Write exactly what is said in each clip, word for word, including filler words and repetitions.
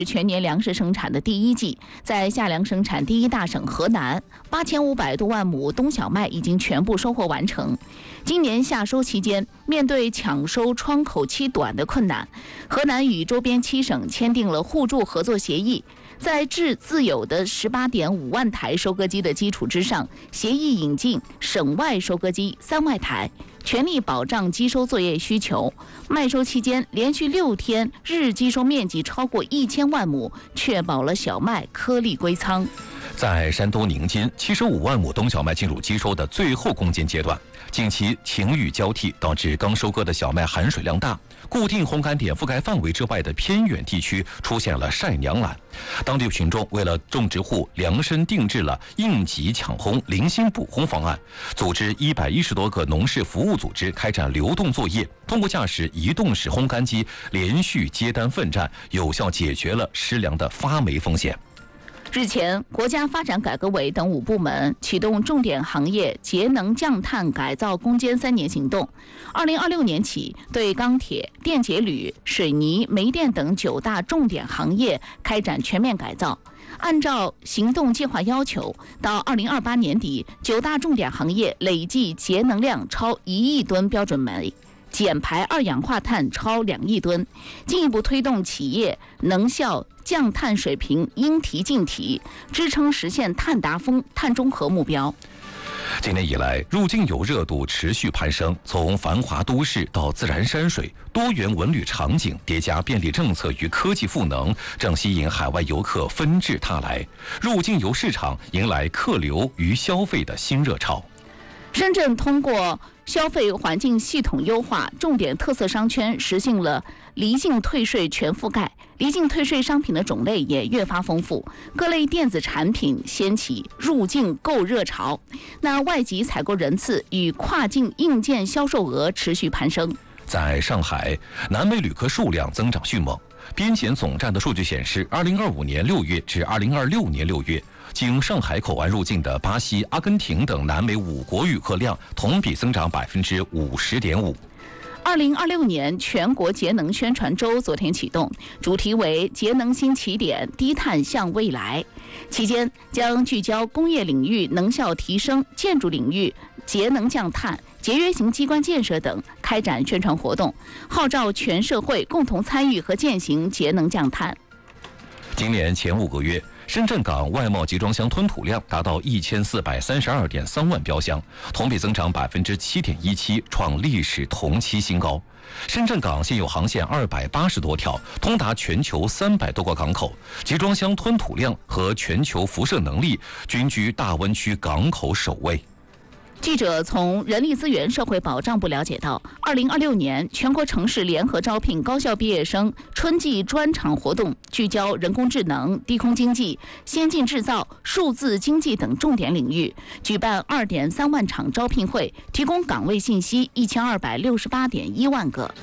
全年粮食生产的第一季，在夏粮生产第一大省河南，八千五百多万亩冬小麦已经全部收获完成。今年夏收期间，面对抢收窗口期短的困难，河南与周边七省签订了互助合作协议。在制自有的十八点五万台收割机的基础之上，协议引进省外收割机三万台，全力保障机收作业需求。麦收期间连续六天日机收面积超过一千万亩，确保了小麦颗粒归仓。 在山东宁津，七十五万亩冬小麦进入机收的最后攻坚阶段。近期晴雨交替，导致刚收割的小麦含水量大，固定烘干点覆盖范围之外的偏远地区出现了晒娘懒。当地群众为了种植户量身定制了应急抢烘、零星补烘方案，组织一百一十多个农事服务组织开展流动作业，通过驾驶移动式烘干机连续接单奋战，有效解决了失粮的发霉风险。 日前，国家发展改革委等五部门启动重点行业节能降碳改造攻坚三年行动。二零二六年起，对钢铁、电解铝、水泥、煤电等九大重点行业开展全面改造。按照行动计划要求，到二零二八年底，九大重点行业累计节能量超一亿吨标准煤，减排二氧化碳超两亿吨，进一步推动企业能效降碳水平应提尽提，支撑实现碳达峰、碳中和目标。 今年以来，入境游热度持续攀升，从繁华都市到自然山水，多元文旅场景叠加便利政策与科技赋能，正吸引海外游客纷至沓来，入境游市场迎来客流与消费的新热潮。 深圳通过消费环境系统优化，重点特色商圈实现了离境退税全覆盖，离境退税商品的种类也越发丰富，各类电子产品掀起入境购热潮。那外籍采购人次与跨境硬件销售额持续攀升。 在上海，南美旅客数量增长迅猛。边检总站的数据显示，二零二五年六月至二零二六年六月，经上海口岸入境的巴西、阿根廷等南美五国旅客量同比增长百分之五十点五。 二零二六年全国节能宣传周昨天启动，主题为“节能新起点，低碳向未来”。期间将聚焦工业领域能效提升、建筑领域节能降碳、节约型机关建设等，开展宣传活动，号召全社会共同参与和践行节能降碳。 今年前五个月，深圳港外贸集装箱吞吐量达到一千四百三十二点三万标箱，同比增长百分之七点一七，创历史同期新高。深圳港现有航线二百八十多条，通达全球三百多个港口，集装箱吞吐量和全球辐射能力均居大湾区港口首位。 记者从人力资源社会保障部了解到，二零二六年全国城市联合招聘高校毕业生春季专场活动聚焦人工智能、低空经济、先进制造、数字经济等重点领域，举办二点三万场招聘会，提供岗位信息一千二百六十八点一万个。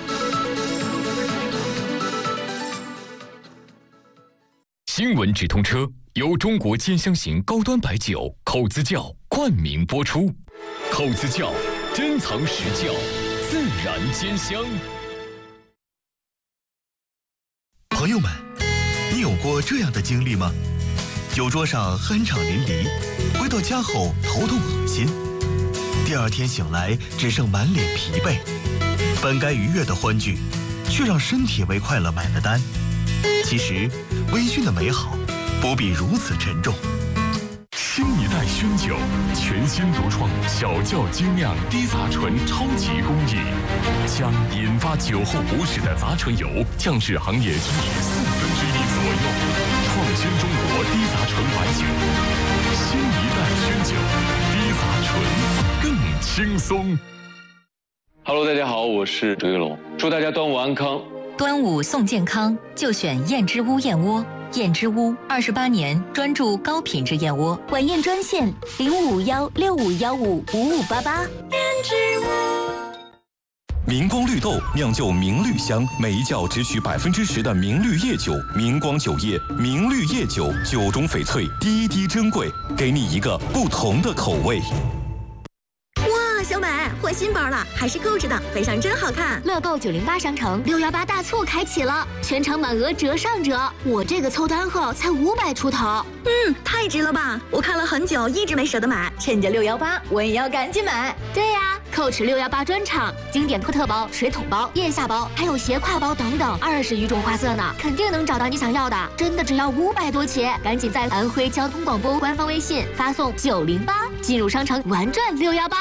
新闻直通车由中国尖香型高端白酒口子窖冠名播出，口子窖珍藏实窖，自然兼香。 朋友们，你有过这样的经历吗？酒桌上酣畅淋漓，回到家后头痛恶心，第二天醒来只剩满脸疲惫，本该愉悦的欢聚，却让身体为快乐买了单。其实，微醺的美好不必如此沉重。 新一代熏酒，全新独创小窖精酿低杂醇超级工艺，将引发酒后不适的杂醇油降至行业均值四分之一左右，创新中国低杂醇白酒。新一代熏酒，低杂醇更轻松。 Hello， 大家好，我是周一龙，祝大家端午安康。 端午送健康，就选燕之屋燕窝。燕之屋二十八年专注高品质燕窝， 晚宴专线零五幺六五幺五五五八八。燕之屋。 明光绿豆酿就明绿香，每一窖只取百分之十的明绿叶酒。明光酒业明绿叶酒，酒中翡翠，滴滴珍贵，给你一个不同的口味。 哇，小满， 货新包了，还是购置的，背上真好看。 乐购九零八商城六幺八大促开启了，全场满额折上折，我这个凑单后才五百出头。 嗯，太值了吧！我看了很久，一直没舍得买，趁着六幺八，我也要赶紧买。 对呀、啊，蔻驰六幺八专场，经典托特包、水桶包、腋下包，还有斜挎包等等，二十余种花色呢，肯定能找到你想要的。真的只要五百多起，赶紧在安徽交通广播官方微信发送九零八，进入商城玩转六幺八。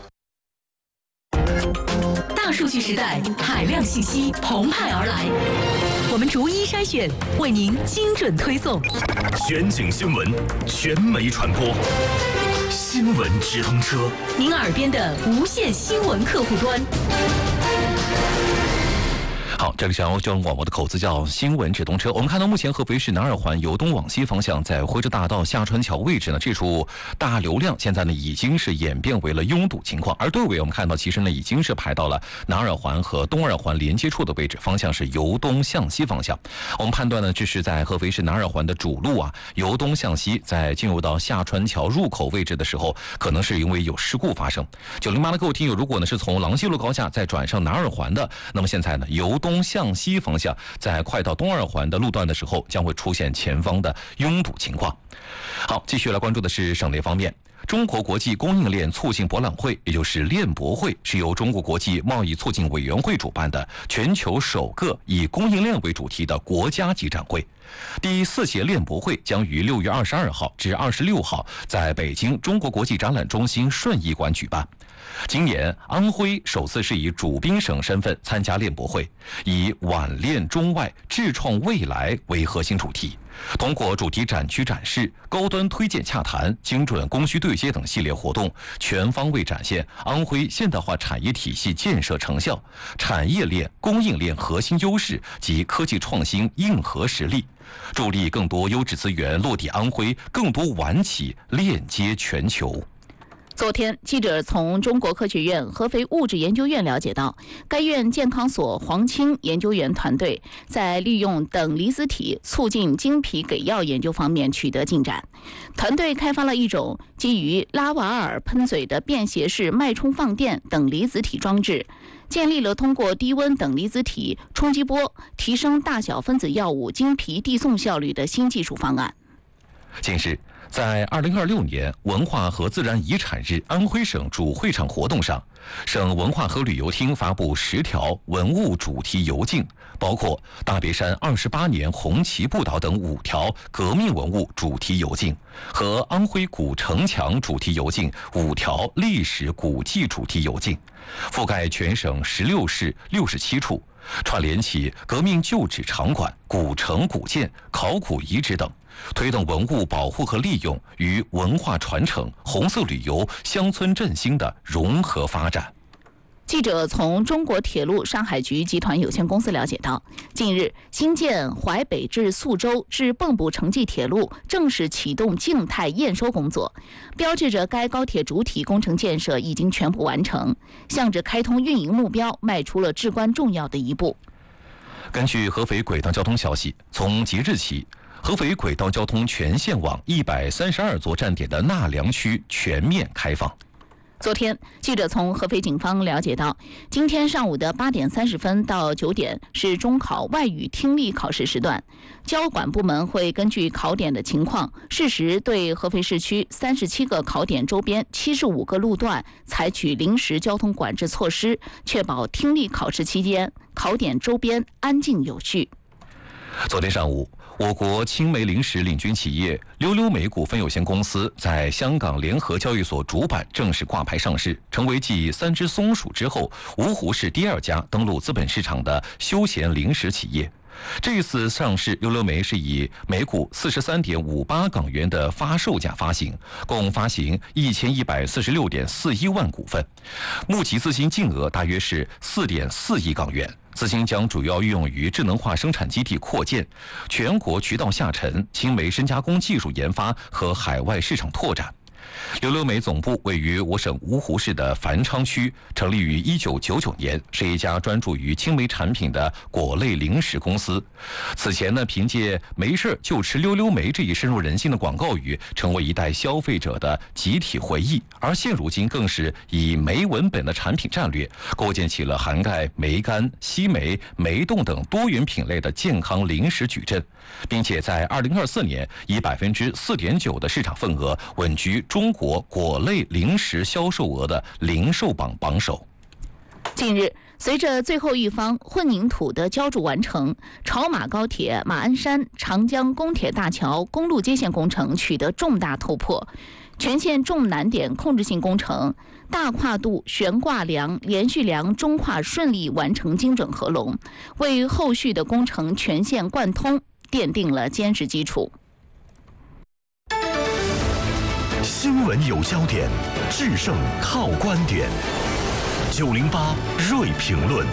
大数据时代，海量信息澎湃而来，我们逐一筛选，为您精准推送。 全景新闻，全媒传播，新闻直通车， 您耳边的无线新闻客户端。 好，这里是交通广播的口子叫新闻直通车。我们看到目前合肥市南二环由东往西方向，在徽州大道下川桥位置呢，这处大流量现在呢已经是演变为了拥堵情况，而队尾我们看到其实呢已经是排到了南二环和东二环连接处的位置，方向是由东向西方向。我们判断呢，这是在合肥市南二环的主路啊，由东向西，在进入到下川桥入口位置的时候，可能是因为有事故发生。九零八的各位听友，如果呢是从廊西路高架再转上南二环的，那么现在呢由东向西方向，在快到东二环的路段的时候，将会出现前方的拥堵情况。好，继续来关注的是省内方面。中国国际供应链促进博览会，也就是链博会，是由中国国际贸易促进委员会主办的全球首个以供应链为主题的国家级展会。第四届链博会将于六月二十二号至二十六号在北京中国国际展览中心顺义馆举办。今年安徽首次是以主宾省身份参加链博会，以挽链中外，智创未来为核心主题，通过主题展区展示、高端推荐洽谈、精准供需对接等系列活动，全方位展现安徽现代化产业体系建设成效、产业链、供应链核心优势及科技创新硬核实力，助力更多优质资源落地安徽，更多晚企链接全球。 昨天，记者从中国科学院合肥物质研究院了解到，该院健康所黄青研究员团队在利用等离子体促进经皮给药研究方面取得进展。团队开发了一种基于拉瓦尔喷嘴的便携式脉冲放电等离子体装置，建立了通过低温等离子体冲击波提升大小分子药物经皮递送效率的新技术方案。 近日，在二零二六年文化和自然遗产日安徽省主会场活动上，省文化和旅游厅发布十条文物主题游径，包括大别山二十八年红旗步道等五条革命文物主题游径，和安徽古城墙主题游径五条历史古迹主题游径，覆盖全省十六市六十七处，串联起革命旧址场馆、古城古建、考古遗址等，推动文物保护和利用与文化传承、红色旅游、乡村振兴的融合发展。 记者从中国铁路上海局集团有限公司了解到，近日新建淮北至宿州至蚌埠城际铁路正式启动静态验收工作，标志着该高铁主体工程建设已经全部完成，向着开通运营目标迈出了至关重要的一步。 根据合肥轨道交通消息，从即日起，合肥轨道交通全线网一百三十二座站点的纳凉区全面开放。 昨天，记者从合肥警方了解到，今天上午的八点三十分到九点是中考外语听力考试时段，交管部门会根据考点的情况，适时对合肥市区三十七个考点周边七十五个路段采取临时交通管制措施，确保听力考试期间考点周边安静有序。 昨天上午，我国青梅零食领军企业溜溜梅股份有限公司在香港联合交易所主板正式挂牌上市，成为继三只松鼠之后芜湖市第二家登陆资本市场的休闲零食企业。这一次上市，溜溜梅是以每股四十三点五八港元的发售价发行，共发行一千一百四十六点四一万股份，募集资金净额大约是四点四亿港元。资金将主要运用于智能化生产基地扩建、全国渠道下沉、青梅深加工技术研发和海外市场拓展。 溜溜梅总部位于我省芜湖市的繁昌区，成立于一九九九年，是一家专注于青梅产品的果类零食公司。此前呢，凭借“没事就吃溜溜梅”这一深入人心的广告语，成为一代消费者的集体回忆。而现如今，更是以梅为本的产品战略，构建起了涵盖梅干、西梅、梅冻等多元品类的健康零食矩阵，并且在二零二四年以百分之四点九的市场份额稳居中国果类零食销售额的零售榜榜首。 近日，随着最后一方混凝土的浇筑完成，朝马高铁马鞍山长江公铁大桥公路接线工程取得重大突破，全线重难点控制性工程大跨度悬挂梁、连续梁中跨顺利完成精准合龙，为后续的工程全线贯通奠定了坚实基础。 新闻有焦点，制胜靠观点。九零八锐评论。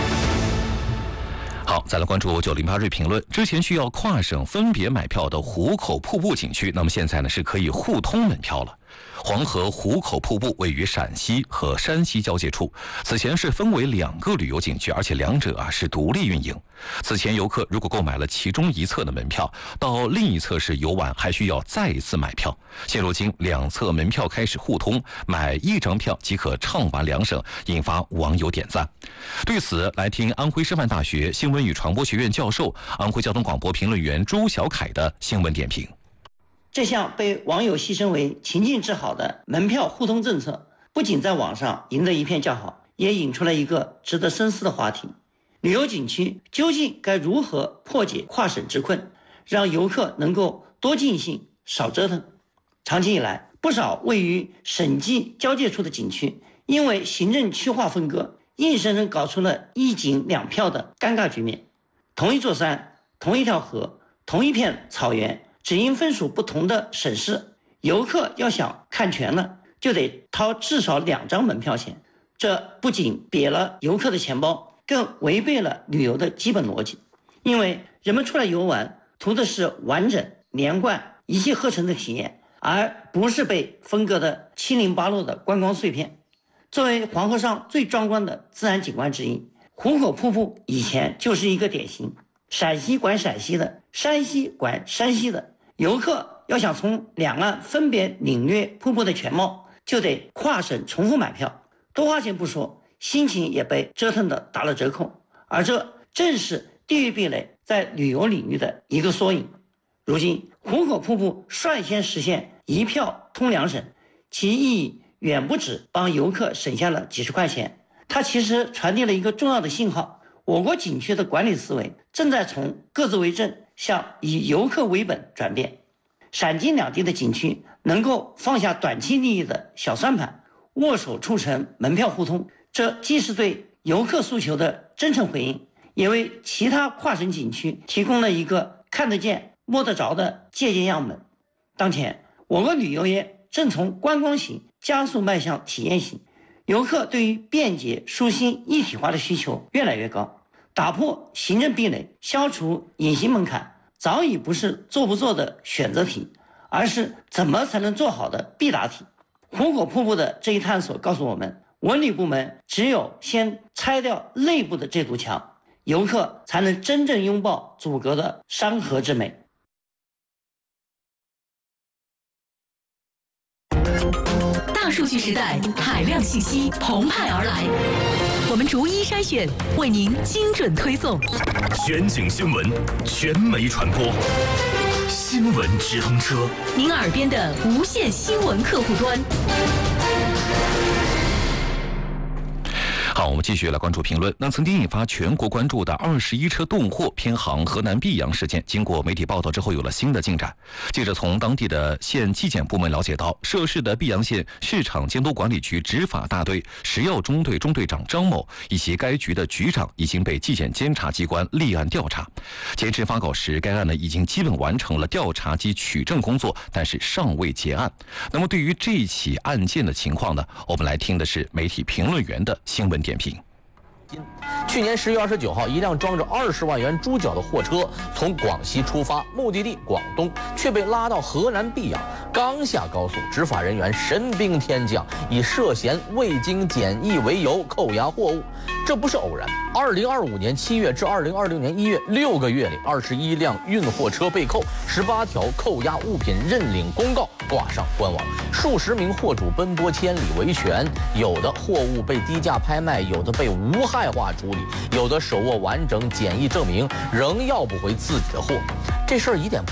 好，再来关注九零八锐评论。之前需要跨省分别买票的湖口瀑布景区，那么现在呢是可以互通门票了。黄河湖口瀑布位于陕西和山西交界处，此前是分为两个旅游景区，而且两者啊是独立运营。此前游客如果购买了其中一侧的门票，到另一侧是游玩还需要再一次买票。现如今两侧门票开始互通，买一张票即可畅玩两省，引发网友点赞。对此，来听安徽师范大学新闻与传播学院教授、安徽交通广播评论员朱小凯的新闻点评。 这项被网友戏称为情境之好的门票互通政策，不仅在网上赢得一片叫好，也引出了一个值得深思的话题：旅游景区究竟该如何破解跨省之困，让游客能够多尽兴少折腾？长期以来，不少位于省际交界处的景区因为行政区划分割，硬生生搞出了一景两票的尴尬局面。同一座山，同一条河，同一片草原，只因分属不同的省市，游客要想看全了，就得掏至少两张门票钱。这不仅瘪了游客的钱包，更违背了旅游的基本逻辑。因为人们出来游玩，图的是完整、连贯、一气呵成的体验，而不是被分割的七零八落的观光碎片。作为黄河上最壮观的自然景观之一，湖口瀑布以前就是一个典型。陕西管陕西的，山西管山西的，游客要想从两岸分别领略瀑布的全貌，就得跨省重复买票，多花钱不说，心情也被折腾的打了折扣。而这正是地域壁垒在旅游领域的一个缩影。如今湖口瀑布率先实现一票通两省，其意义远不止帮游客省下了几十块钱，它其实传递了一个重要的信号：我国景区的管理思维正在从各自为政向以游客为本转变。陕京两地的景区能够放下短期利益的小算盘，握手促成门票互通，这既是对游客诉求的真诚回应，也为其他跨省景区提供了一个看得见摸得着的借鉴样本。当前我国旅游业正从观光型加速迈向体验型，游客对于便捷、舒心、一体化的需求越来越高。打破行政壁垒，消除隐形门槛，早已不是做不做的选择题，而是怎么才能做好的必答题。湖口瀑布的这一探索告诉我们，文旅部门只有先拆掉内部的这堵墙，游客才能真正拥抱阻隔的山河之美。 大数据时代，海量信息澎湃而来，我们逐一筛选，为您精准推送。 全景新闻，全媒传播，新闻直通车， 您耳边的无线新闻客户端。 好，我们继续来关注评论。那曾经引发全国关注的二十一车动货偏航河南泌阳事件，经过媒体报道之后有了新的进展。记者从当地的县纪检部门了解到，涉事的泌阳县市场监督管理局执法大队食药中队中队长张某以及该局的局长已经被纪检监察机关立案调查。截至发稿时，该案呢已经基本完成了调查及取证工作，但是尚未结案。那么对于这起案件的情况呢，我们来听的是媒体评论员的新闻点评。 去年十月二十九号，一辆装着二十万元猪脚的货车从广西出发，目的地广东，却被拉到河南泌阳。刚下高速，执法人员神兵天降，以涉嫌未经检疫为由扣押货物。这不是偶然。二零二五年七月至二零二六年一月，六个月里，二十一辆运货车被扣，十八条扣押物品认领公告挂上官网，数十名货主奔波千里维权，有的货物被低价拍卖，有的被无害化处理，有的手握完整检疫证明，仍要不回自己的货。这事儿疑点